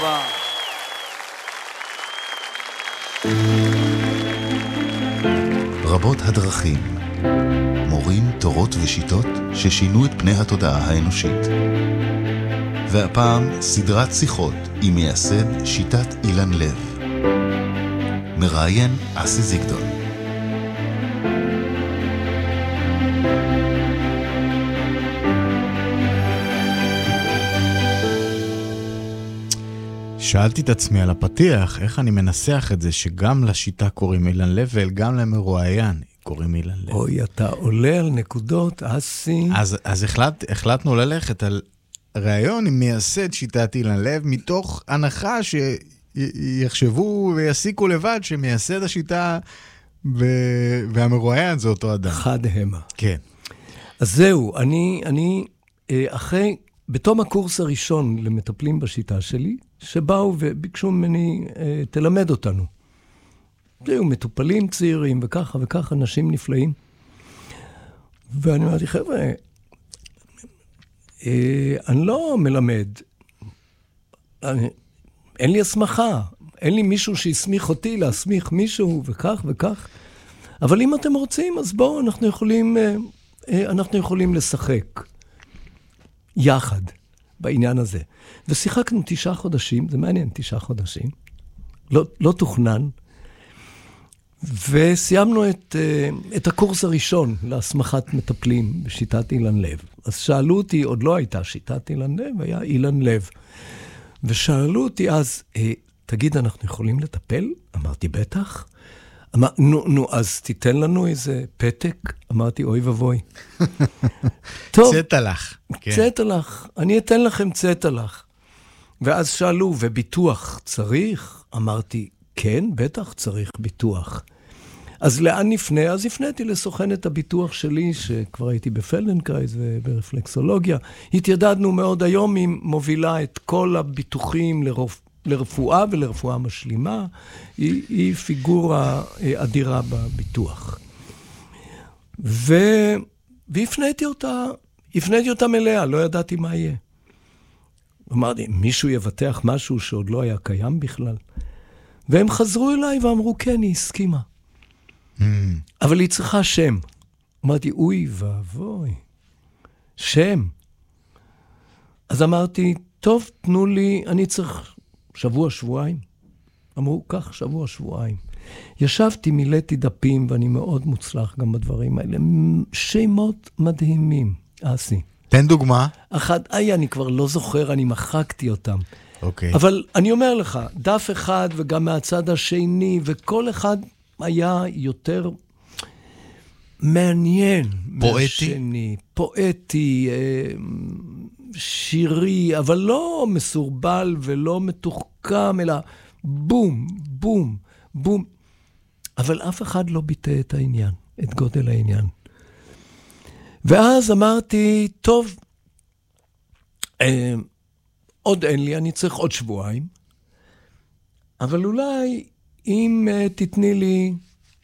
רבה. רבות הדרכים, מורים, תורות ושיטות ששינו את פני התודעה האנושית. והפעם סדרת שיחות עם מייסד שיטת אילן לב. מראיין אסי זיגדון. שאלתי את עצמי על הפתיח, איך אני מנסח את זה שגם לשיטה קוראים אילן לב וגם למרואיין קוראים אילן לב. אוי, אתה עולה על נקודות, אסי. אז החלטנו ללכת על רעיון עם מייסד שיטת אילן לב, מתוך הנחה שיחשבו ויסיקו לבד שמייסד השיטה והמרואיין זה אותו אדם. חד המה. כן. אז זהו, אני אחרי, בתום הקורס הראשון למטפלים בשיטה שלי, שבאו וביקשו ממני, תלמד אותנו. זהו, מטופלים צעירים וככה וככה, אנשים נפלאים. ואני אמרתי, חבר'ה, אני לא מלמד, אין לי הסמכה, אין לי מישהו שיסמיך אותי להסמיך מישהו וכך וכך, אבל אם אתם רוצים, אז בואו, אנחנו יכולים לשחק יחד בעניין הזה. ושיחקנו 9 חודשים, זה מעניין, 9 חודשים, לא תוכנן, וסיימנו את הקורס הראשון להסמכת מטפלים בשיטת אילן לב. אז שאלו אותי, עוד לא הייתה שיטת אילן לב, היה אילן לב. ושאלו אותי אז, תגיד, אנחנו יכולים לטפל? אמרתי, בטח. נו, אז תיתן לנו איזה פתק? אמרתי, אוי ובוי. טוב. צטלך. צטלך, אני אתן לכם צטלך. ואז שאלו, וביטוח צריך? אמרתי, כן, בטח צריך ביטוח. אז לאן נפנה? אז הפניתי לסוכנת הביטוח שלי, שכבר הייתי בפלדנקרייז וברפלקסולוגיה. התיידדנו מאוד היום, היא מובילה את כל הביטוחים לרפואה ולרפואה משלימה. היא פיגורה אדירה בביטוח. והפניתי אותה מלאה, לא ידעתי מה יהיה. אמרתי, מישהו יבטח משהו שעוד לא היה קיים בכלל? והם חזרו אליי ואמרו, כן, היא הסכימה. אבל היא צריכה שם. אמרתי, אוי ואבוי, שם. אז אמרתי, טוב, תנו לי, אני צריך שבוע-שבועיים. אמרו, כך, שבוע-שבועיים. ישבתי, מילאתי דפים, ואני מאוד מוצלח גם בדברים האלה. שמות מדהימים, אסי. תן דוגמה. אני כבר לא זוכר, אני מחקתי אותם. אוקיי. אבל אני אומר לך, דף אחד וגם מהצד השני, וכל אחד היה יותר מעניין. פואטי? מהשני. פואטי, שירי, אבל לא מסורבל ולא מתוחכם, אלא בום, בום, בום. אבל אף אחד לא ביטא את העניין, את גודל העניין. ואז אמרתי, טוב, עוד אין לי, אני צריך עוד שבועיים, אבל אולי אם תתני לי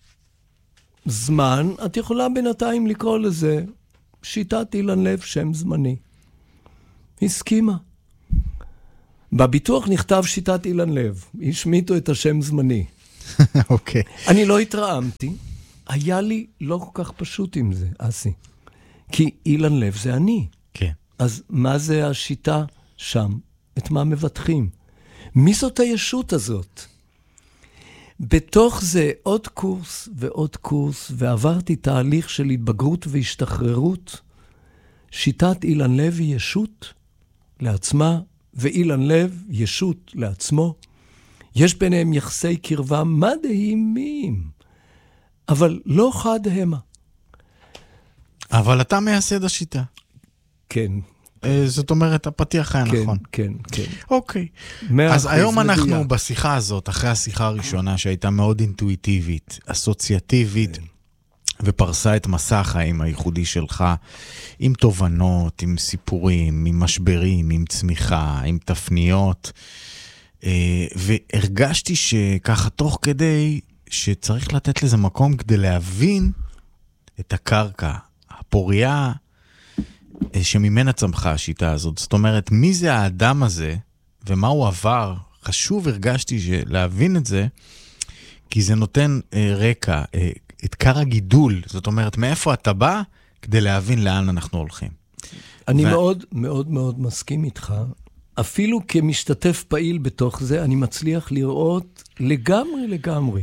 זמן, את יכולה בינתיים לקרוא לזה שיטת אילן לב, שם זמני. הסכימה. בביטוח נכתב שיטת אילן לב, השמיטו את השם זמני. אוקיי. אני לא התרעמתי, היה לי לא כל כך פשוט עם זה, אסי. כי אילן לב זה אני. כן. אז מה זה השיטה שם? את מה מבטחים? מי זאת הישות הזאת? בתוך זה עוד קורס ועוד קורס, ועברתי תהליך של התבגרות והשתחררות. שיטת אילן לב היא ישות לעצמה, ואילן לב ישות לעצמו. יש ביניהם יחסי קרבה מדהימים, אבל לא חד המה. אבל אתה מייסד השיטה. כן. זאת אומרת, הפתיח היה נכון. כן. אוקיי. אז היום אנחנו בשיחה הזאת, אחרי השיחה הראשונה שהייתה מאוד אינטואיטיבית, אסוציאטיבית, ופרסה את מסע החיים הייחודי שלך, עם תובנות, עם סיפורים, עם משברים, עם צמיחה, עם תפניות, והרגשתי שככה תוך כדי שצריך לתת לזה מקום כדי להבין את הקרקע, הפוריה שממנה צמחה השיטה הזאת. זאת אומרת, מי זה האדם הזה ומה הוא עבר חשוב הרגשתי להבין את זה, כי זה נותן רקע, את קר הגידול, זאת אומרת, מאיפה אתה בא, כדי להבין לאן אנחנו הולכים. אני מאוד מאוד מאוד מסכים איתך. אפילו כמשתתף פעיל בתוך זה, אני מצליח לראות לגמרי,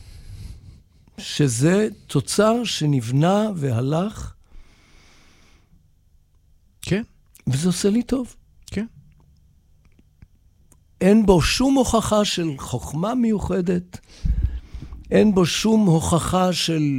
שזה תוצר שנבנה והלך. כן. וזה עושה לי טוב. כן. אין בו שום הוכחה של חוכמה מיוחדת, אין בו שום הוכחה של...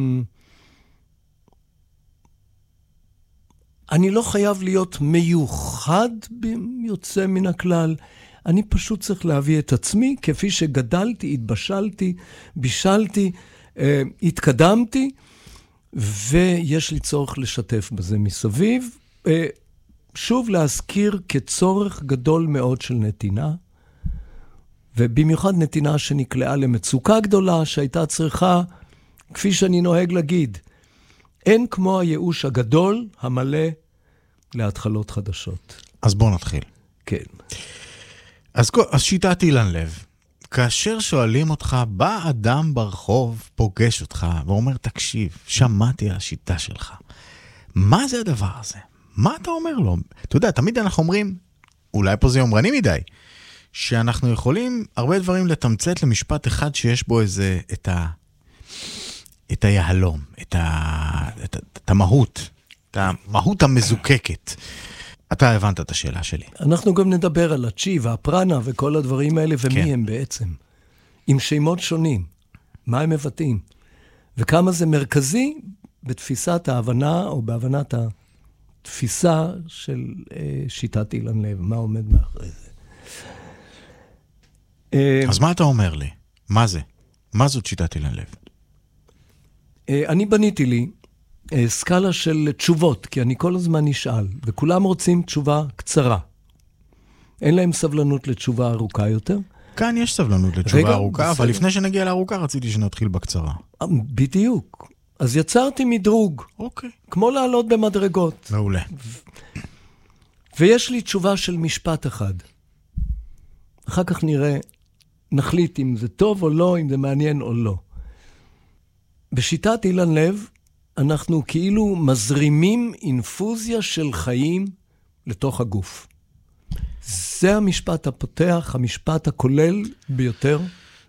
אני לא חייב להיות מיוחד יוצא מן הכלל, אני פשוט צריך להביא את עצמי, כפי שגדלתי, התבשלתי, בישלתי, התקדמתי, ויש לי צורך לשתף בזה מסביב. שוב להזכיר כצורך גדול מאוד של נתינה, ובמיוחד נתינה שנקלעה למצוקה גדולה, שהייתה צריכה, כפי שאני נוהג להגיד, אין כמו הייאוש הגדול, המלא, להתחלות חדשות. אז בוא נתחיל. כן. אז שיטת אילן לב, כאשר שואלים אותך, בא אדם ברחוב, פוגש אותך, ואומר, תקשיב, שמעתי השיטה שלך. מה זה הדבר הזה? מה אתה אומר לו? אתה יודע, תמיד אנחנו אומרים, אולי פה זה יומרני מדי, שאנחנו יכולים הרבה דברים לתמצת למשפט אחד שיש בו איזה, את היהלום, את המהות, את המהות המזוקקת. אתה הבנת את השאלה שלי. אנחנו גם נדבר על הצ'י והפרנה וכל הדברים האלה, ומי כן. הם בעצם. עם שמות שונים. מה הם מבטאים. וכמה זה מרכזי בתפיסת ההבנה, או בהבנת התפיסה של שיטת אילן לב. מה עומד מאחורי זה. אז מה אתה אומר לי? מה זה? מה זאת שיטת אילן לב? אני בניתי לי סקאלה של תשובות, כי אני כל הזמן נשאל, וכולם רוצים תשובה קצרה. אין להם סבלנות לתשובה ארוכה יותר. כאן יש סבלנות לתשובה ארוכה, אבל לפני שנגיע לארוכה רציתי שנתחיל בקצרה. בדיוק. אז יצרתי מדרוג. אוקיי. כמו לעלות במדרגות. מעולה. ויש לי תשובה של משפט אחד. אחר כך נחליט אם זה טוב או לא, אם זה מעניין או לא. בשיטת אילן לב, אנחנו כאילו מזרימים אינפוזיה של חיים לתוך הגוף. זה המשפט הפותח, המשפט הכולל ביותר,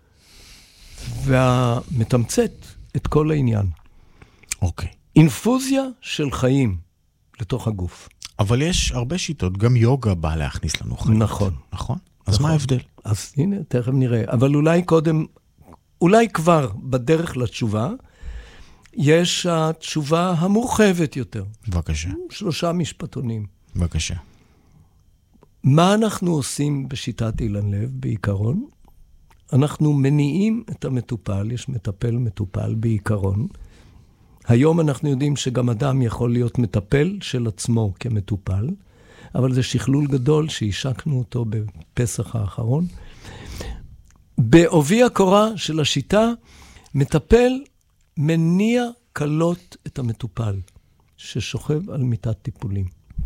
והמתמצת את כל העניין. אוקיי. אינפוזיה של חיים לתוך הגוף. אבל יש הרבה שיטות, גם יוגה בא להכניס לנו חיים. נכון. נכון? אז מה ההבדל? אז הנה, תכף נראה. אבל אולי כבר בדרך לתשובה, יש התשובה המורחבת יותר. בבקשה. 3 משפטונים. בבקשה. מה אנחנו עושים בשיטת אילן לב בעיקרון? אנחנו מניעים את המטופל, יש מטפל בעיקרון. היום אנחנו יודעים שגם אדם יכול להיות מטפל של עצמו כמטופל, אבל זה שכלול גדול שהשקנו אותו בפסח האחרון. בעובי הקורה של השיטה, מטפל מניע קלות את המטופל, ששוכב על מיטת טיפולים.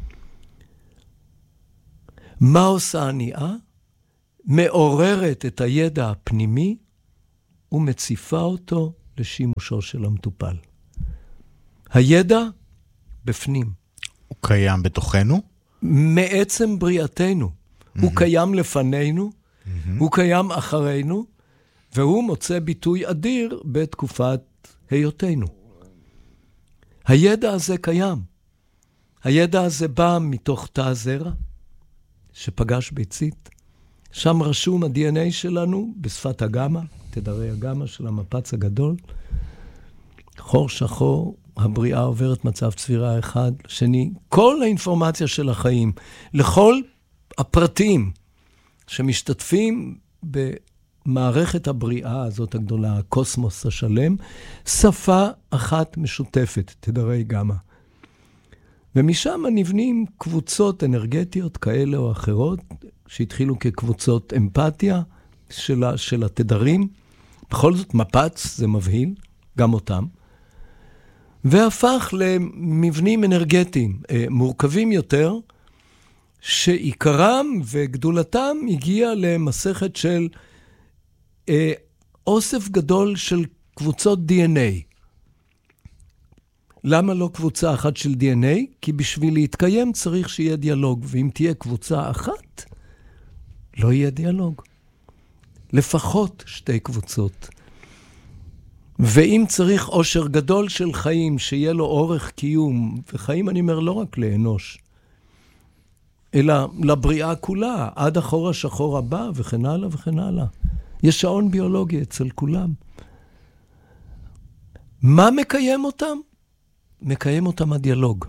מה עושה הניעה? מעוררת את הידע הפנימי, ומציפה אותו לשימושו של המטופל. הידע בפנים. הוא קיים בתוכנו? מעצם בריאתנו. הוא קיים לפנינו, הוא קיים אחרינו, והוא מוצא ביטוי אדיר בתקופת היותנו. הידע הזה קיים. הידע הזה בא מתוך תא הזרע, שפגש ביצית. שם רשום ה-DNA שלנו בשפת הגמא, תדרי הגמא של המפץ הגדול. חור שחור, הבריאה עוברת מצב צבירה אחד, שני. כל האינפורמציה של החיים, לכל הפרטים שמשתתפים במערכת הבריאה הזאת הגדולה, הקוסמוס השלם, שפה אחת משותפת, תדרי גמא. ומשם נבנים קבוצות אנרגטיות כאלה או אחרות, שהתחילו כקבוצות אמפתיה של התדרים. בכל זאת מפץ, זה מבהיל, גם אותם. והפך למבנים אנרגטיים מורכבים יותר, שעיקרם וגדולתם הגיע למסכת של אוסף גדול של קבוצות DNA. למה לא קבוצה אחת של DNA? כי בשביל להתקיים צריך שיהיה דיאלוג, ואם תהיה קבוצה אחת, לא יהיה דיאלוג. לפחות 2 קבוצות. ואם צריך עושר גדול של חיים, שיהיה לו אורך קיום, וחיים אני אומר לא רק לאנוש, אלא לבריאה כולה, עד החור השחור הבא, וכן הלאה וכן הלאה. יש שעון ביולוגי אצל כולם. מה מקיים אותם? מקיים אותם הדיאלוג.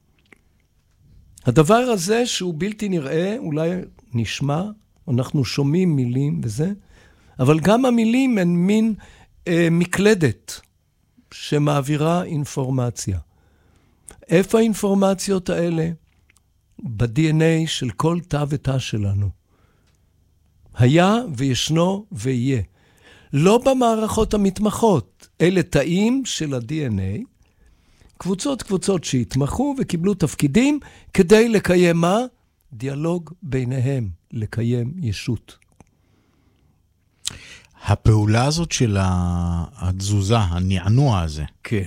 הדבר הזה שהוא בלתי נראה, אולי נשמע, אנחנו שומעים מילים וזה, אבל גם המילים הן מין מקלדת שמעבירה אינפורמציה. איפה האינפורמציות האלה? ב-DNA של כל תא ותא שלנו. היה וישנו ויהיה. לא במערכות המתמחות, אלה תאים של ה-DNA, קבוצות שהתמחו וקיבלו תפקידים כדי לקיים מה? דיאלוג ביניהם, לקיים ישות. הפעולה הזאת של התזוזה, הנענוע הזה. כן.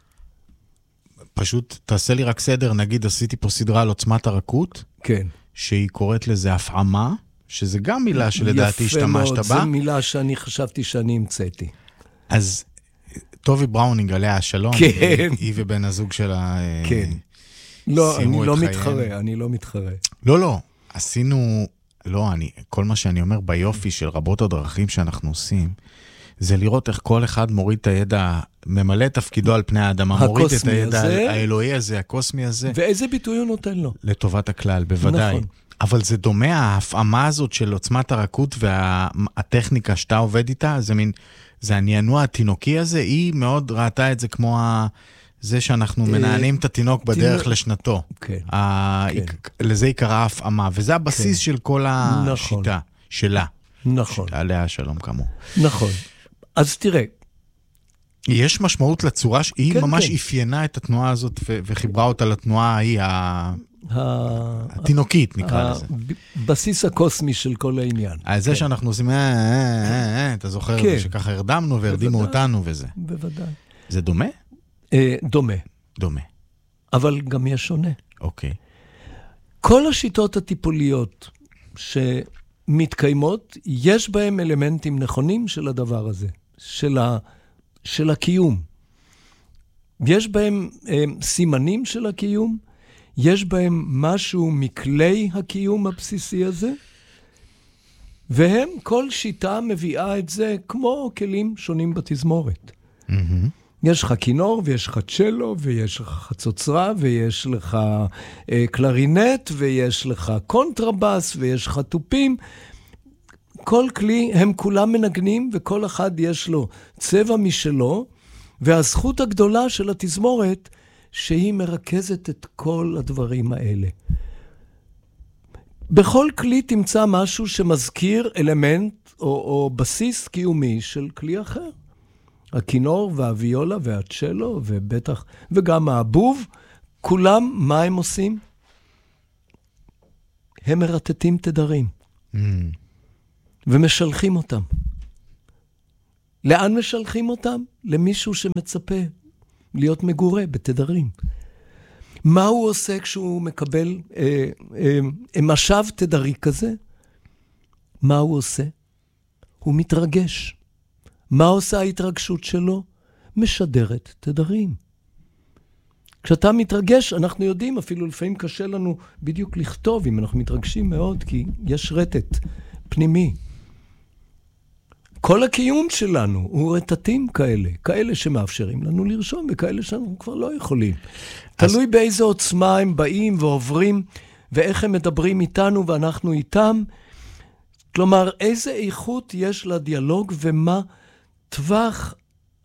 פשוט תעשה לי רק סדר, נגיד עשיתי פה סדרה על עוצמת הרכות. כן. שהיא קוראת לזה הפעמה, שזה גם מילה שלדעתי השתמשת בה. יפה מאוד, זו מילה שאני חשבתי שאני המצאתי. אז טובי בראונינג עליה השלום. כן. היא ובן הזוג שלה כן. לא, אני לא מתחרה. לא, עשינו, כל מה שאני אומר ביופי של רבות הדרכים שאנחנו עושים, זה לראות איך כל אחד מוריד את הידע, ממלא תפקידו על פני האדמה, מוריד את הידע האלוהי הזה, הקוסמי הזה. ואיזה ביטוי הוא נותן לו? לטובת הכלל, בוודאי. נכון. אבל זה דומה, ההפעמה הזאת של עוצמת הרכות והטכניקה שאתה עובד איתה, זה הנענוע התינוקי הזה, היא מאוד ראתה את זה כמו זה שאנחנו מנענים את התינוק בדרך לשנתו. לזה היא קראה הפעמה, וזה הבסיס של כל השיטה שלה. נכון. שעליה השלום כאמור. נכון. אז תראה. יש משמעות לצורה, היא ממש אפיינה את התנועה הזאת וחיברה אותה לתנועה ההיא, התינוקית נקרא לזה. הבסיס הקוסמי של כל העניין. אז זה שאנחנו עושים, אתה זוכר שככה הרדמנו והרדימו אותנו וזה. בוודאי. זה דומה? דומה. אבל גם יש שונה. אוקיי. כל השיטות הטיפוליות שמתקיימות, יש בהם אלמנטים נכונים של הדבר הזה, של הקיום. יש בהם סימנים של הקיום, יש בהם משהו מכלי הקיום הבסיסי הזה, והם, כל שיטה מביאה את זה כמו כלים שונים בתזמורת. יש לך כינור, ויש לך צ'לו, ויש לך חצוצרה, ויש לך קלרינט, ויש לך קונטרבס, ויש לך טופים. כל כלי, הם כולם מנגנים, וכל אחד יש לו צבע משלו, והזכות הגדולה של התזמורת, שהיא מרכזת את כל הדברים האלה. בכל כלי תמצא משהו שמזכיר אלמנט או בסיס קיומי של כלי אחר. הכינור והוויולה והצ'לו ובטח, וגם האבוב, כולם מה הם עושים? הם מרטטים תדרים. ומשלחים אותם. לאן משלחים אותם? למישהו שמצפה להיות מגורה בתדרים. מה הוא עושה כשהוא מקבל משב תדרי כזה? מה הוא עושה? הוא מתרגש. מה עושה ההתרגשות שלו? משדרת תדרים. כשאתה מתרגש, אנחנו יודעים, אפילו לפעמים קשה לנו בדיוק לכתוב, אם אנחנו מתרגשים מאוד, כי יש רטט פנימי. כל הקיום שלנו הוא רטטים כאלה שמאפשרים לנו לרשום, וכאלה שאנחנו כבר לא יכולים. תלוי באיזו עוצמה הם באים ועוברים, ואיך הם מדברים איתנו ואנחנו איתם. כלומר, איזה איכות יש לדיאלוג, ומה טווח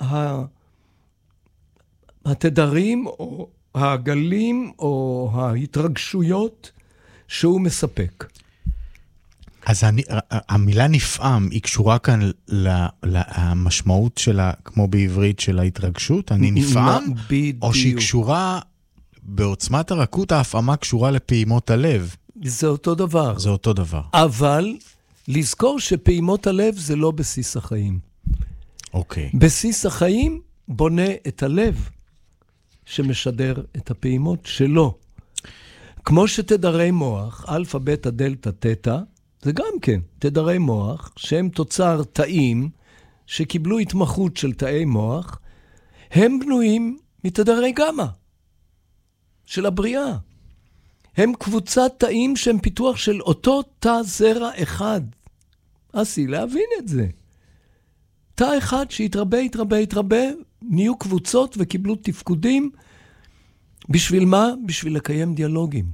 התדרים או הגלים או ההתרגשויות שהוא מספק. אז המילה נפעם היא קשורה כאן למשמעות שלה, כמו בעברית של ההתרגשות, אני נפעם, או שהיא קשורה בעוצמת הרכות, ההפעמה קשורה לפעימות הלב. זה אותו דבר. זה אותו דבר. אבל לזכור שפעימות הלב זה לא בסיס החיים. אוקיי. בסיס החיים בונה את הלב שמשדר את הפעימות שלו. כמו שתדרי מוח, אלפא, בטא, דלתא, תטא, זה גם כן תדרי מוח, שהם תוצר תאים שקיבלו התמחות של תאי מוח, הם בנויים מתדרי גמא של הבריאה. הם קבוצת תאים שהם פיתוח של אותו תא זרע אחד. עשי להבין את זה. תא אחד שהתרבה, נהיו קבוצות וקיבלו תפקודים. בשביל מה? בשביל לקיים דיאלוגים.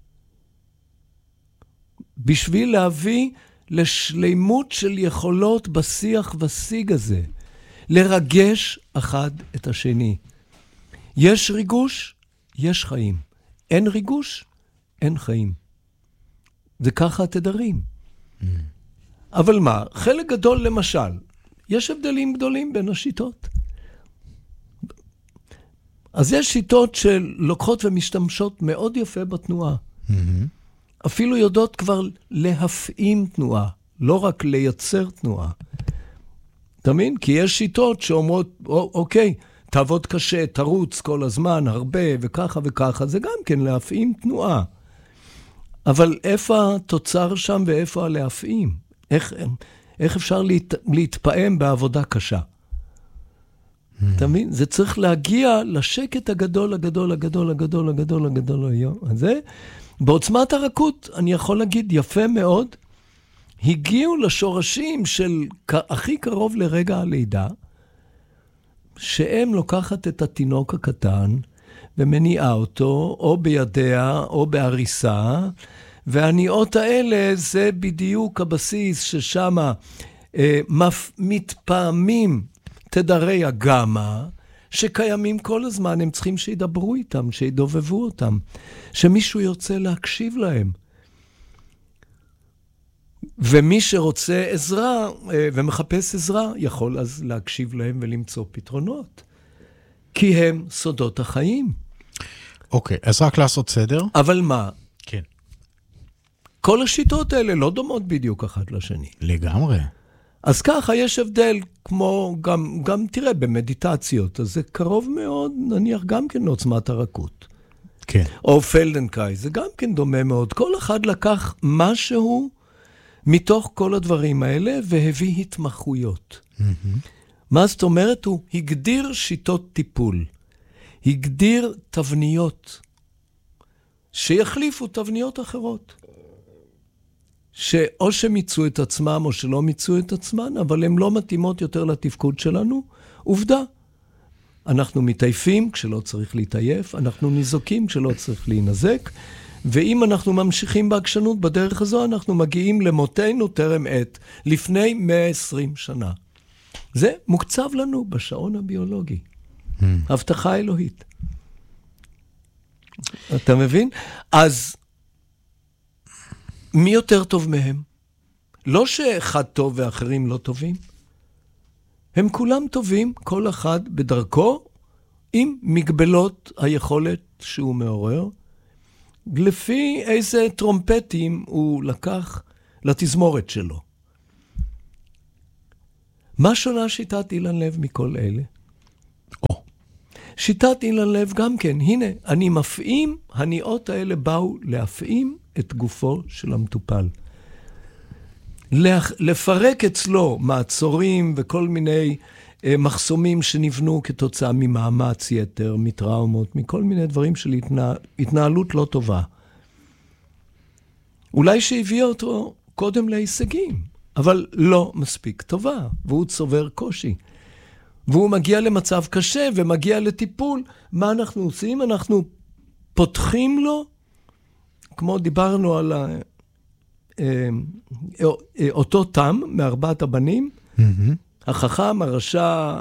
בשביל להביא לשלימות של יכולות בשיח ושיג הזה. לרגש אחד את השני. יש ריגוש, יש חיים. אין ריגוש, אין חיים. זה ככה התדרים. אבל מה? חלק גדול למשל, יש הבדלים גדולים בין השיטות. אז יש שיטות שלוקחות ומשתמשות מאוד יפה בתנועה. אפילו יודעות כבר להפעים תנועה, לא רק לייצר תנועה. אתה מבין? כי יש שיטות שאומרות, אוקיי, תעבוד קשה, תרוץ כל הזמן, הרבה וככה וככה, זה גם כן להפעים תנועה. אבל איפה התוצר שם ואיפה הלהפעים? איך אפשר להתפעם בעבודה קשה? אתה מבין? זה צריך להגיע לשקט הגדול, הזה. בעוצמת הרכות, אני יכול להגיד יפה מאוד, הגיעו לשורשים של הכי קרוב לרגע הלידה, שהם לוקחת את התינוק הקטן, ומניעה אותו, או בידיה, או בהריסה, והניעות האלה זה בדיוק הבסיס ששם מתפעמים תדרי הגמא, שקיימים כל הזמן, הם צריכים שידברו איתם, שידובבו אותם, שמישהו ירצה להקשיב להם. ומי שרוצה עזרה ומחפש עזרה, יכול אז להקשיב להם ולמצוא פתרונות. כי הם סודות החיים. אוקיי, אז רק לעשות סדר. אבל מה? כן. כל השיטות האלה לא דומות בדיוק אחת לשני. לגמרי. אז ככה יש הבדל, כמו גם תראה במדיטציות, אז זה קרוב מאוד, נניח גם כן לעוצמת הרכות. כן. או פלדנקאי, זה גם כן דומה מאוד. כל אחד לקח משהו מתוך כל הדברים האלה, והביא התמחויות. מה זאת אומרת? הוא הגדיר שיטות טיפול, הגדיר תבניות, שיחליפו תבניות אחרות. שאו שמיצו את עצמם או שלא מיצו את עצמן, אבל הן לא מתאימות יותר לתפקוד שלנו. עובדה, אנחנו מתעייפים כשלא צריך להתעייף, אנחנו ניזוקים כשלא צריך להינזק, ואם אנחנו ממשיכים בהגשנות בדרך הזו, אנחנו מגיעים למותנו טרם עת, לפני 120 שנה. זה מוקצב לנו בשעון הביולוגי. הבטחה אלוהית. אתה מבין? אז מי יותר טוב מהם? לא שאחד טוב ואחרים לא טובים. הם כולם טובים, כל אחד בדרכו, עם מגבלות היכולת שהוא מעורר, לפי איזה טרומפטים הוא לקח לתזמורת שלו. מה שונה שיטת אילן לב מכל אלה? שיטת אילן לב גם כן, הנה, אני מפעים, הניעות האלה באו להפעים את גופו של המטופל. לפרק אצלו מעצורים וכל מיני מחסומים שנבנו כתוצאה ממאמץ יתר, מטראומות, מכל מיני דברים של התנהלות לא טובה. אולי שהביא אותו קודם להישגים, אבל לא מספיק טובה, והוא צובר קושי. והוא מגיע למצב קשה ומגיע לטיפול. מה אנחנו עושים? אנחנו פותחים לו, כמו דיברנו על אותו תם מארבעת הבנים, החכם, הרשע,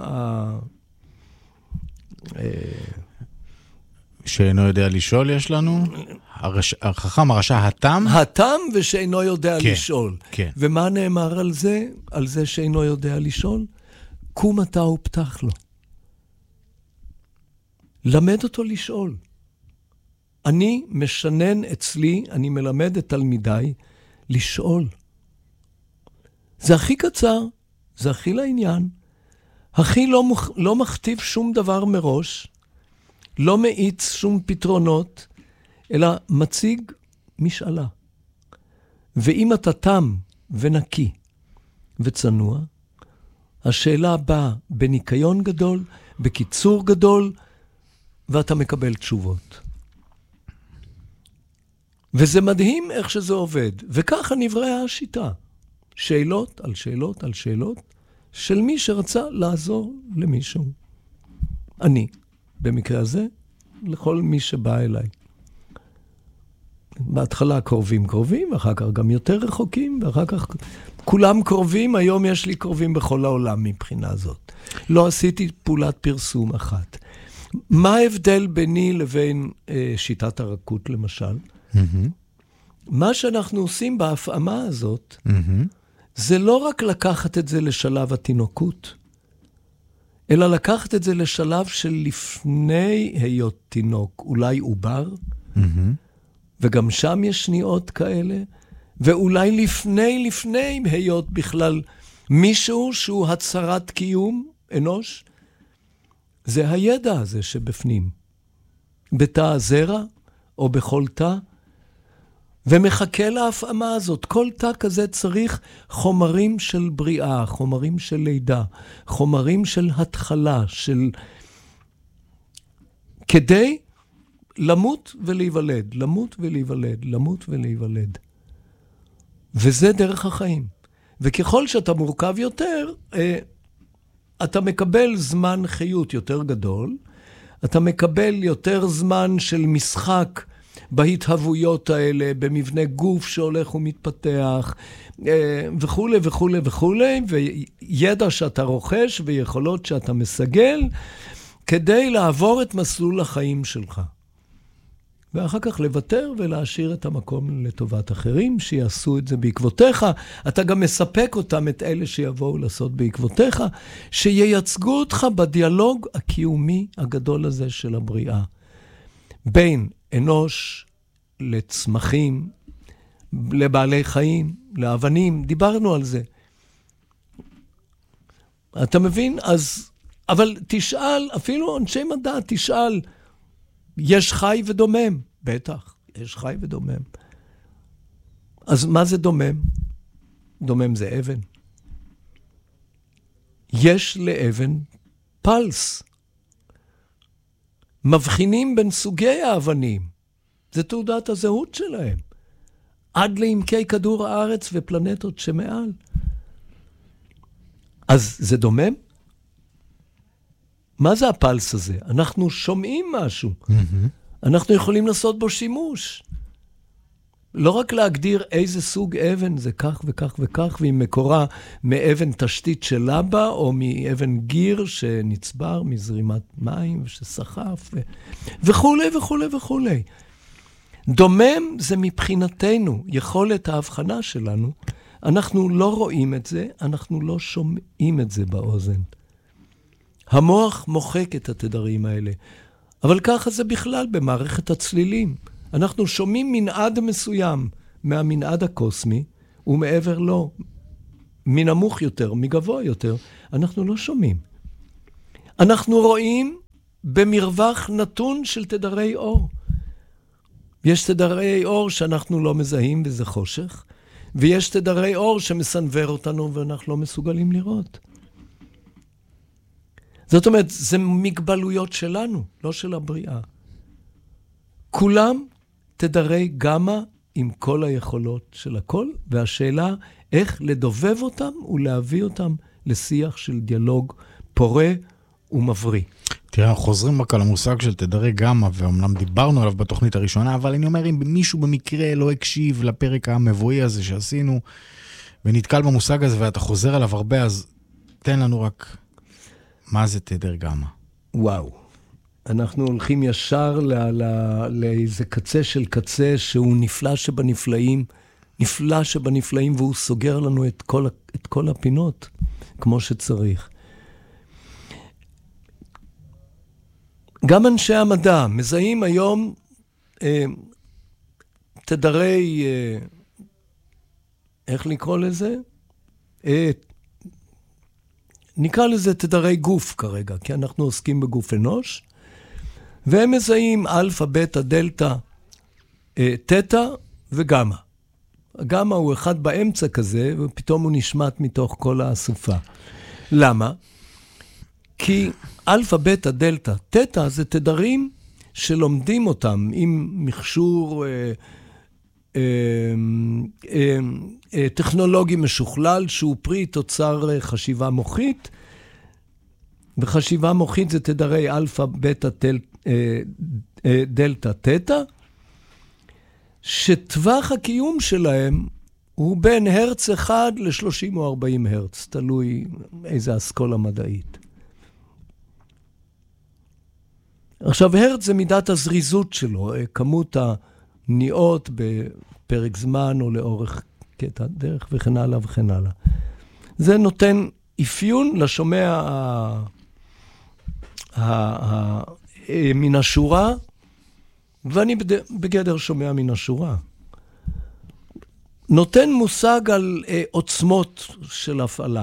שאינו יודע לשאול יש לנו, החכם, הרשע, התם. התם ושאינו יודע לשאול. כן. ומה נאמר על זה? על זה שאינו יודע לשאול? קום אתה ופתח לו. למד אותו לשאול. אני משנן אצלי, אני מלמד את תלמידיי, לשאול. זה הכי קצר, זה הכי לעניין, הכי לא מכתיב שום דבר מראש, לא מאיץ שום פתרונות, אלא מציג משאלה. ואם אתה תם ונקי וצנוע, השאלה באה בניקיון גדול, בקיצור גדול, ואתה מקבל תשובות. וזה מדהים איך שזה עובד. וככה נבראה השיטה. שאלות על שאלות על שאלות, של מי שרצה לעזור למישהו. אני, במקרה הזה, לכל מי שבא אליי. בהתחלה קרובים, ואחר כך גם יותר רחוקים, ואחר כך כולם קרובים, היום יש לי קרובים בכל העולם מבחינה זאת. לא עשיתי פעולת פרסום אחת. מה ההבדל ביני לבין שיטת הרכות למשל? מה שאנחנו עושים בהפעמה הזאת, זה לא רק לקחת את זה לשלב התינוקות, אלא לקחת את זה לשלב של לפני היות תינוק, אולי עובר, וגם שם יש שניאות כאלה, ואולי לפני היות בכלל מישהו שהוא הצהרת קיום, אנוש, זה הידע הזה שבפנים. בתא הזרע או בכל תא, ומחכה להפעמה הזאת. כל תא כזה צריך חומרים של בריאה, חומרים של לידה, חומרים של התחלה, כדי למות ולהיוולד, למות ולהיוולד, למות ולהיוולד. וזה דרך החיים. וככל שאתה מורכב יותר, אתה מקבל זמן חיות יותר גדול, אתה מקבל יותר זמן של משחק בהתהוויות האלה, במבנה גוף שהולך ומתפתח, וכו' וכו' וכו', וידע שאתה רוכש ויכולות שאתה מסגל, כדי לעבור את מסלול החיים שלך. ואחר כך לוותר ולהשאיר את המקום לטובת אחרים שיעשו את זה בעקבותיך. אתה גם מספק אותם, את אלה שיבואו לעשות בעקבותיך, שייצגו אותך בדיאלוג הקיומי הגדול הזה של הבריאה. בין אנוש לצמחים, לבעלי חיים, לאבנים, דיברנו על זה. אתה מבין? אבל תשאל, אפילו אנשי מדע, תשאל, יש חי ודומם? בטח, יש חי ודומם. אז מה זה דומם? דומם זה אבן. יש לאבן פלס. מבחינים בין סוגי האבנים. זה תעודת הזהות שלהם. עד לעמקי כדור הארץ ופלנטות שמעל. אז זה דומם? מה זה הפלס הזה? אנחנו שומעים משהו. אנחנו יכולים לעשות בו שימוש. לא רק להגדיר איזה סוג אבן זה כך וכך וכך, והיא מקורה מאבן תשתית של לבה, או מאבן גיר שנצבר מזרימת מים ושסחף, וכו' וכו' וכו'. דומם זה מבחינתנו, יכולת ההבחנה שלנו. אנחנו לא רואים את זה, אנחנו לא שומעים את זה באוזן. המוח מוחק את התדרים האלה. אבל ככה זה בכלל במערכת הצלילים. אנחנו שומעים מנעד מסוים מהמנעד הקוסמי, ומעבר לו, מנמוך יותר, מגבוה יותר, אנחנו לא שומעים. אנחנו רואים במרווח נתון של תדרי אור. יש תדרי אור שאנחנו לא מזהים וזה חושך, ויש תדרי אור שמסנבר אותנו ואנחנו לא מסוגלים לראות. זאת אומרת, זה מגבלויות שלנו, לא של הבריאה. כולם תדרי גמה עם כל היכולות של הכל, והשאלה איך לדובב אותם ולהביא אותם לשיח של דיאלוג פורה ומבריא. תראה, חוזרים רק על המושג של תדרי גמה, ואומנם דיברנו עליו בתוכנית הראשונה, אבל אני אומר, אם מישהו במקרה לא הקשיב לפרק המבואי הזה שעשינו, ונתקל במושג הזה ואתה חוזר עליו הרבה, אז תן לנו רק מה זה תדר גמה. וואו. אנחנו הולכים ישר לאיזה קצה של קצה שהוא נפלא שבנפלאים, נפלא שבנפלאים, והוא סוגר לנו את כל הפינות כמו שצריך. גם אנשי המדע מזהים היום תדרי, איך לקרוא לזה? נקרא לזה תדרי גוף כרגע, כי אנחנו עוסקים בגוף אנוש, והם מזהים אלפא, בטא, דלתא, תטא וגמא. הגמא הוא אחד באמצע כזה, ופתאום הוא נשמט מתוך כל האסופה. למה? כי אלפא, בטא, דלתא, תטא זה תדרים שלומדים אותם עם מכשור טכנולוגי משוכלל, שהוא פרי תוצר חשיבה מוחית. וחשיבה מוחית זה תדרי אלפא, בטא, דלתא, תטא, שטווח הקיום שלהם הוא בין הרץ 1 ל-30 או 40 הרץ, תלוי איזה אסכולה מדעית. עכשיו, הרץ זה מידת הזריזות שלו, כמות הניעות בפרק זמן או לאורך קטע דרך וכן הלאה וכן הלאה. זה נותן אפיון לשומע מן השורה, ואני בגדר שומע מן השורה. נותן מושג על עוצמות של הפעלה.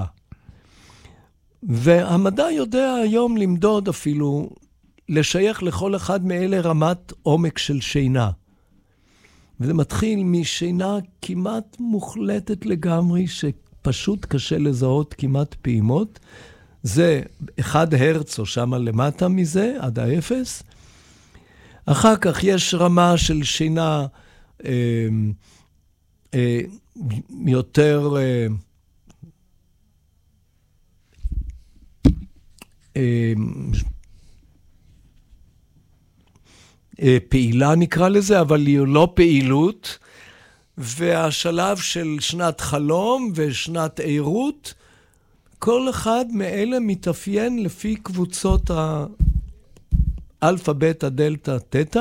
והמדע יודע היום למדוד אפילו, לשייך לכל אחד מאלה רמת עומק של שינה. וזה מתחיל משינה כמעט מוחלטת לגמרי, שפשוט קשה לזהות כמעט פעימות. זה 1 הרץ או שמה למטה מזה, עד האפס. אחר כך יש רמה של שינה יותר פעילה נקרא לזה, אבל היא לא פעילות, והשלב של שנת חלום ושנת עירות, כל אחד מאלה מתאפיין לפי קבוצות האלפא, בטא, דלתא, תטא,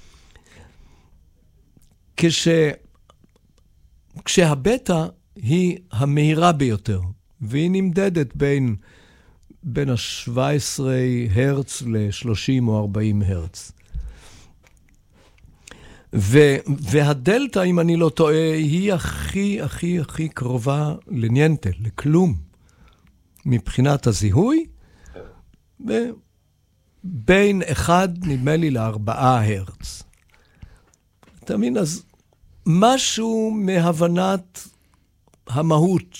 כשהבטא היא המהירה ביותר, והיא נמדדת בין ה-17 הרץ ל-30 או 40 הרץ. והדלתא, אם אני לא טועה, היא הכי קרובה לניינטה, לכלום, מבחינת הזיהוי, בין 1, נדמה לי, ל4 הרץ. אתה מבין? אז משהו מהבנת המהות.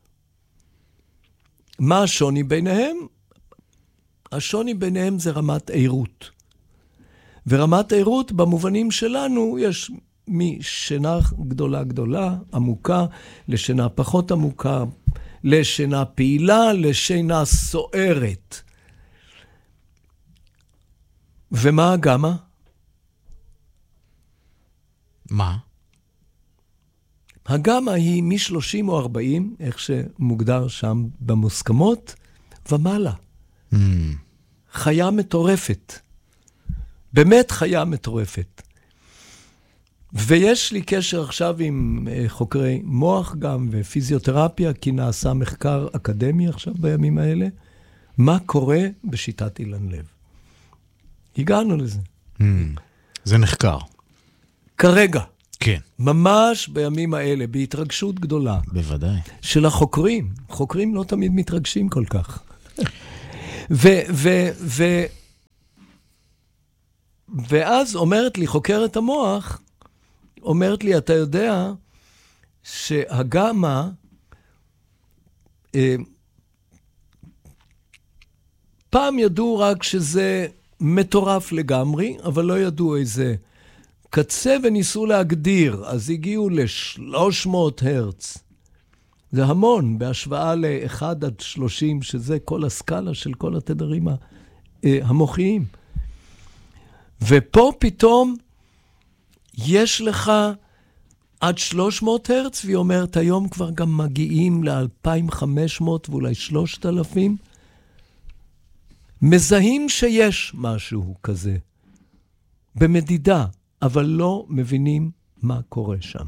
מה השוני ביניהם? השוני ביניהם זה רמת עירות. ורמת עירות במובנים שלנו יש משינה גדולה, עמוקה, לשינה פחות עמוקה, לשינה פעילה, לשינה סוערת. ומה הגמא? מה? הגמא היא מ-30 או 40, איך שמוגדר שם במוסכמות, ומעלה. חיה מטורפת. באמת חיה מטורפת. ויש לי קשר עכשיו עם חוקרי מוח גם ופיזיותרפיה, כי נעשה מחקר אקדמי עכשיו בימים האלה, מה קורה בשיטת אילן לב. הגענו לזה. זה נחקר. כרגע. כן. ממש בימים האלה, בהתרגשות גדולה. בוודאי. של החוקרים. חוקרים לא תמיד מתרגשים כל כך. ואז אומרת לי חוקרת המוח, אומרת לי, אתה יודע שהגמא, פעם ידעו רק שזה מטורף לגמרי, אבל לא ידעו איזה קצה וניסו להגדיר, אז הגיעו ל-300 הרץ. זה המון, בהשוואה ל-1 עד 30, שזה כל הסקאלה של כל התדרים המוחיים. ופה פתאום יש לך עד 300 הרץ, והיא אומרת, היום כבר גם מגיעים ל-2,500 ואולי 3,000. מזהים שיש משהו כזה, במדידה, אבל לא מבינים מה קורה שם.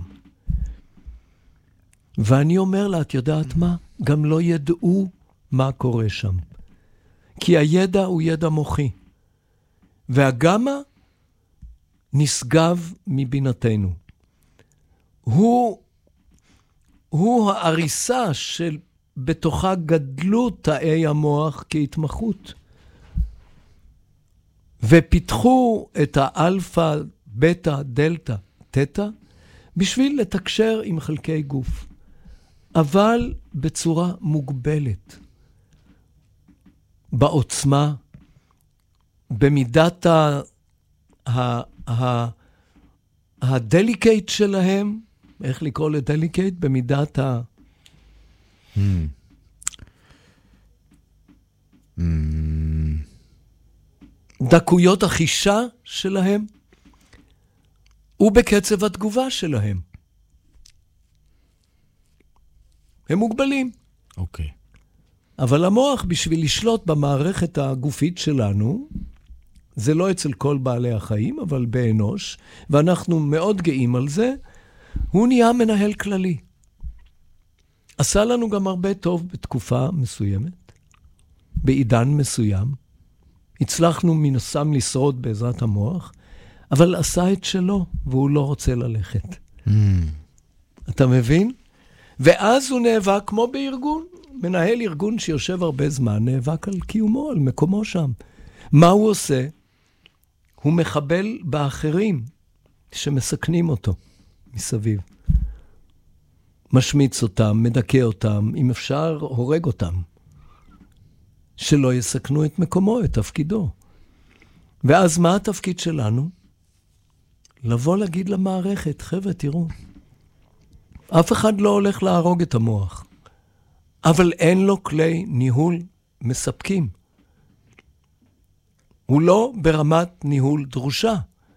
ואני אומר לה, את יודעת מה? גם לא ידעו מה קורה שם. כי הידע הוא ידע מוחי. והגמא נשגב מבינתנו. הוא העריסה של בתוכה גדלו תאי המוח כהתמחות. ופיתחו את האלפא, בטא, דלתא, תטא, בשביל לתקשר עם חלקי גוף. אבל בצורה מוגבלת. בעוצמה, במידת הדליקייט שלהם, איך לקרוא לדליקייט? במידת דקויות החישה שלהם, ובקצב התגובה שלהם. הם מוגבלים. אוקיי. אבל המוח, בשביל לשלוט במערכת הגופית שלנו, זה לא אצל כל בעלי החיים, אבל באנוש, ואנחנו מאוד גאים על זה, הוא נהיה מנהל כללי. עשה לנו גם הרבה טוב בתקופה מסוימת, בעידן מסוים. הצלחנו מן הסתם לשרוד בעזרת המוח, אבל עשה את שלו, והוא לא רוצה ללכת. אתה מבין? ואז הוא נאבק כמו בארגון. מנהל ארגון שיושב הרבה זמן, נאבק על קיומו, על מקומו שם. מה הוא עושה? הוא מחבל באחרים שמסכנים אותו מסביב. משמיץ אותם, מדכא אותם, אם אפשר, הורג אותם. שלא יסכנו את מקומו, את תפקידו. ואז מה התפקיד שלנו? לבוא להגיד למערכת, חבר'ה, תראו, אף אחד לא הולך להרוג את המוח, אבל אין לו כלי ניהול מספקים. הוא לא ברמת ניהול דרושה.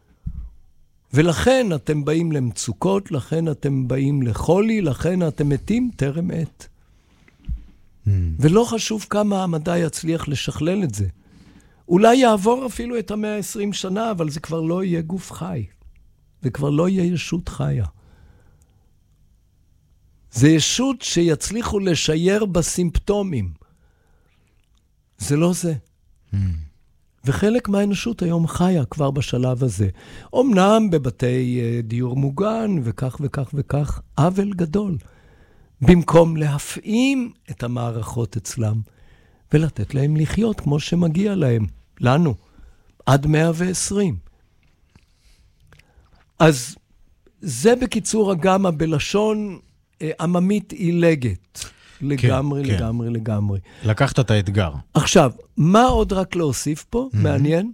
ולכן אתם באים למצוקות, לכן אתם באים לחולי, לכן אתם מתים טרם עת. ולא חשוב כמה המדע יצליח לשכלל את זה. אולי יעבור אפילו את 120 שנה, אבל זה כבר לא יהיה גוף חי. זה כבר לא יהיה ישות חיה. זה ישות שיצליחו לשייר בסימפטומים. זה לא זה. וחלק מהאנושות היום חיה כבר בשלב הזה. אמנם בבתי דיור מוגן וכך וכך וכך, עוול גדול. במקום להפעים את המערכות אצלם, ולתת להם לחיות כמו שמגיע להם, לנו, עד 120. אז זה בקיצור הגמה בלשון עממית עילגת. לגמרי, כן, לגמרי, כן. לגמרי. לקחת את האתגר. עכשיו, מה עוד רק להוסיף פה? מעניין.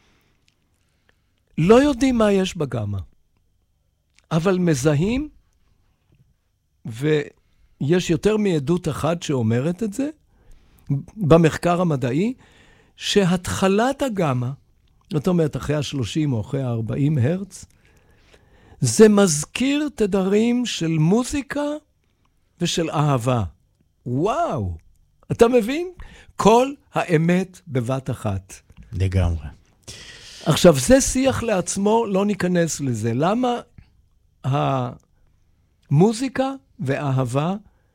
לא יודעים מה יש בגמה, אבל מזהים, ויש יותר מעדות אחת שאומרת את זה, במחקר המדעי, שהתחלת הגמה, זאת אומרת, אחרי ה-30 או אחרי ה-40 הרץ, זה מזכיר תדרים של מוזיקה ושל אהבה. וואו, אתה מבין? כל האמת בבת אחת. לגמרי. עכשיו, זה שיח לעצמו, לא ניכנס לזה. למה המוזיקה ואהבה,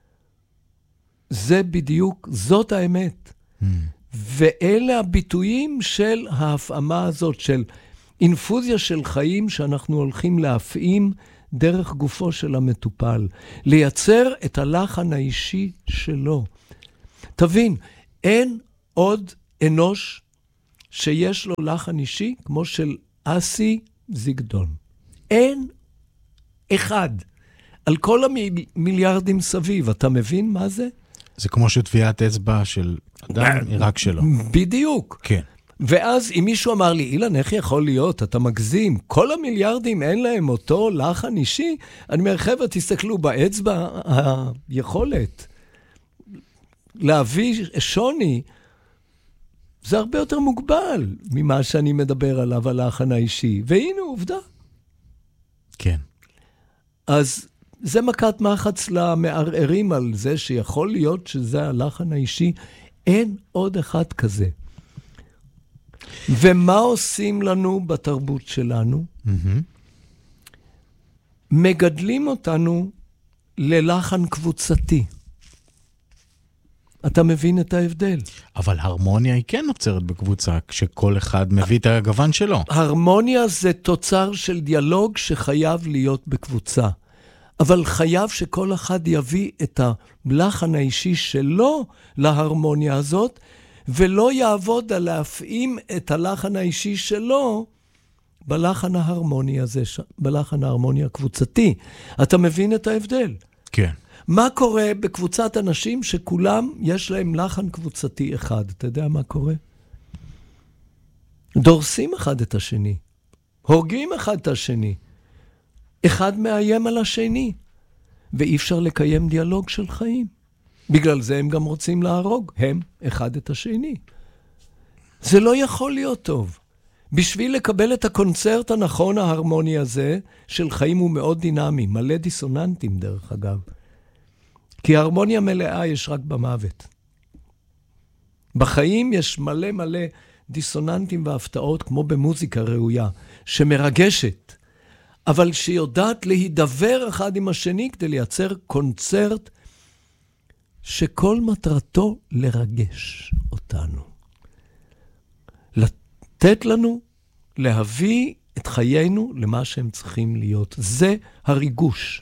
זה בדיוק, זאת האמת. ואלה הביטויים של ההפעמה הזאת, של אינפוזיה של חיים שאנחנו הולכים להפעים דרך גופו של המטופל. לייצר את הלחן האישי שלו. תבין, אין עוד אנוש שיש לו לחן אישי כמו של אסי זיגדון. אין אחד. על כל המיליארדים סביב, אתה מבין מה זה? זה כמו שטביעת אצבע של אדם היא רק שלו. בדיוק. כן. ואז אם מישהו אמר לי, אילן, איך יכול להיות? אתה מגזים. כל המיליארדים אין להם אותו לחן אישי. אני אומר, חבר'ה, תסתכלו באצבע היכולת. להביא שוני, זה הרבה יותר מוגבל ממה שאני מדבר עליו, הלחן האישי. והנה עובדה. כן. אז זה מכת מחץ למערערים על זה שיכול להיות שזה הלחן האישי. אין עוד אחד כזה. ומה עושים לנו בתרבות שלנו? מגדלים אותנו ללחן קבוצתי. אתה מבין את ההבדל. אבל הרמוניה היא כן נוצרת בקבוצה, כשכל אחד מביא את הגוון שלו. הרמוניה זה תוצר של דיאלוג שחייב להיות בקבוצה. אבל חייב שכל אחד יביא את הלחן האישי שלו להרמוניה הזאת, ולא יעבוד על להפעים את הלחן האישי שלו בלחן ההרמוני הזה, בלחן ההרמוני הקבוצתי. אתה מבין את ההבדל? כן. מה קורה בקבוצת אנשים שכולם יש להם לחן קבוצתי אחד? אתה יודע מה קורה? דורסים אחד את השני. הורגים אחד את השני. אחד מאיים על השני. ואי אפשר לקיים דיאלוג של חיים. בגלל זה הם גם רוצים להרוג. הם אחד את השני. זה לא יכול להיות טוב. בשביל לקבל את הקונצרט הנכון ההרמוני הזה של חיים הוא מאוד דינמי. מלא דיסוננטים דרך אגב. כי ההרמוניה מלאה יש רק במוות. בחיים יש מלא מלא דיסוננטים והפתעות, כמו במוזיקה ראויה, שמרגשת, אבל שיודעת להידבר אחד עם השני כדי לייצר קונצרט שכל מטרתו לרגש אותנו. לתת לנו להביא את חיינו למה שהם צריכים להיות. זה הריגוש.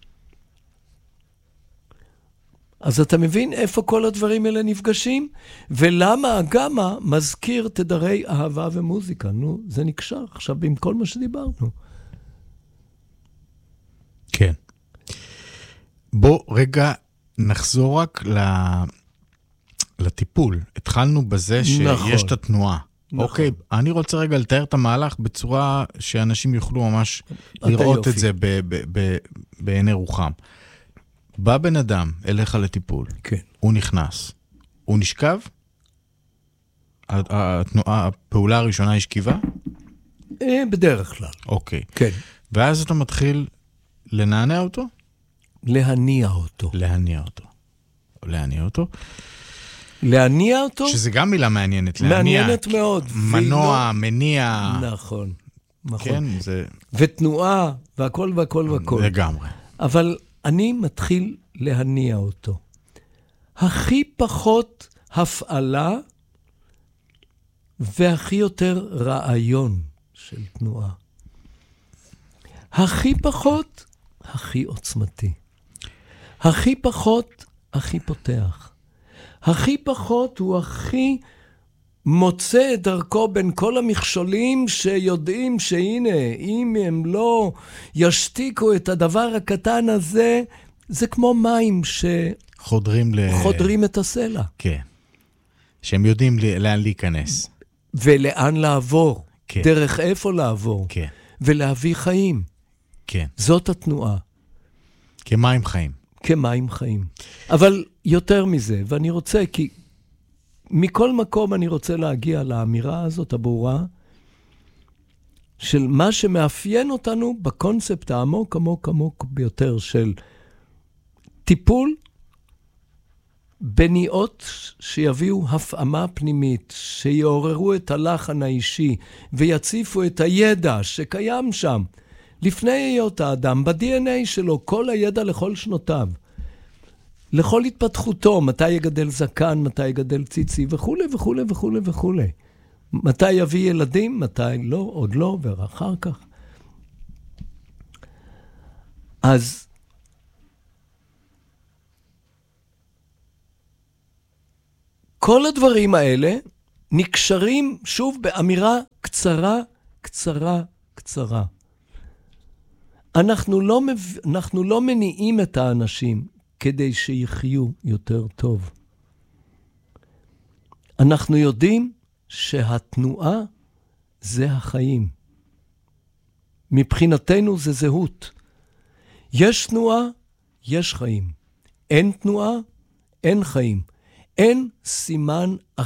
אז אתה מבין איפה כל הדברים האלה נפגשים? ולמה הגמה מזכיר תדרי אהבה ומוזיקה? נו, זה נקשר עכשיו עם כל מה שדיברנו. כן. בוא רגע נחזור רק לטיפול. התחלנו בזה שיש את התנועה. אוקיי, אני רוצה רגע לתאר את המהלך בצורה שאנשים יוכלו ממש לראות את זה בעיני רוחם. בא בן אדם אליך לטיפול, כן. הוא נכנס, הוא נשכב, הפעולה הראשונה היא שכיבה? בדרך כלל. אוקיי. כן. ואז אתה מתחיל לנענע אותו? להניע אותו. להניע אותו. להניע אותו. להניע אותו? שזה גם מילה מעניינת. מעניינת מאוד. מנוע, מניע. נכון. נכון. כן, זה... ותנועה, והכל והכל והכל. לגמרי. אבל אני מתחיל להניע אותו. הכי פחות הפעלה, והכי יותר רעיון של תנועה. הכי פחות, הכי עוצמתי. הכי פחות, הכי פותח. הכי פחות הוא הכי מוצא את דרכו בין כל המכשולים שיודעים שהנה, אם הם לא ישתיקו את הדבר הקטן הזה, זה כמו מים שחודרים את הסלע. כן. שהם יודעים לאן להיכנס. ולאן לעבור. כן. דרך איפה לעבור. כן. ולהביא חיים. כן. זאת התנועה. כמים חיים. כמים חיים. אבל יותר מזה, ואני רוצה, כי מכל מקום אני רוצה להגיע לאמירה הזאת הברורה, של מה שמאפיין אותנו בקונספט העמוק, עמוק, עמוק ביותר של טיפול בניעות שיביאו הפעמה פנימית, שיעוררו את הלחן האישי, ויציפו את הידע שקיים שם, לפני היות האדם, ב-DNA שלו, כל הידע לכל שנותיו, לכל התפתחותו, מתי יגדל זקן, מתי יגדל ציצי, וכו' וכו' וכו' וכו'. מתי יביא ילדים, מתי לא, עוד לא, ואחר כך. אז כל הדברים האלה נקשרים שוב באמירה קצרה, קצרה, קצרה. אנחנו לא מניעים את האנשים כדי שיחיו יותר טוב. אנחנו יודעים שהתנועה זה החיים. מבחינתנו זה זהות. יש תנועה, יש חיים. אין תנועה, אין חיים. אין סימן